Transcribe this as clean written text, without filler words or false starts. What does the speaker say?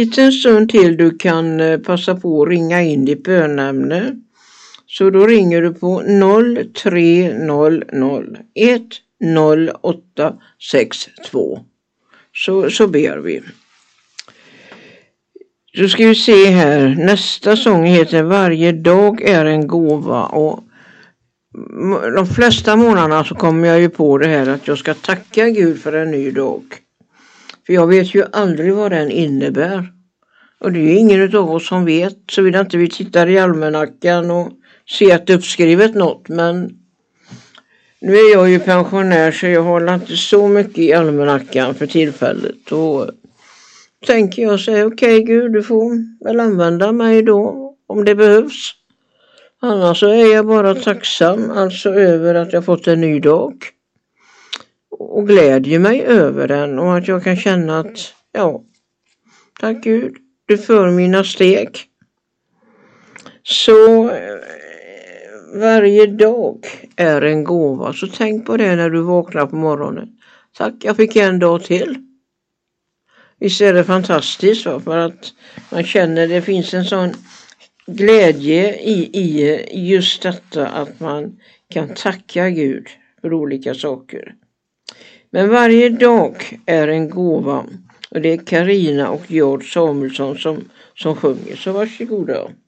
liten stund till du kan passa på att ringa in ditt bönämne. Så då ringer du på 0300 10862. Så ber vi. Så ska vi se här. Nästa sång heter Varje dag är en gåva. Och de flesta månaderna så kommer jag ju på det här att jag ska tacka Gud för en ny dag. För jag vet ju aldrig vad den innebär. Och det är ju ingen av oss som vet. Så vill inte vi tittar i almanackan och ser att det är uppskrivet något. Men nu är jag ju pensionär så jag håller inte så mycket i almanackan för tillfället. Och tänker jag säga okej, Gud, du får väl använda mig då om det behövs. Annars så är jag bara tacksam alltså över att jag fått en ny dag. Och glädjer mig över den och att jag kan känna att tack Gud, du för mina steg. Så varje dag är en gåva. Så tänk på det när du vaknar på morgonen. Tack, jag fick en dag till. Visst är det fantastiskt för att man känner det finns en sån glädje i just detta att man kan tacka Gud för olika saker. Men varje dag är en gåva och det är Carina och Georg Samuelsson som sjunger. Så varsågoda.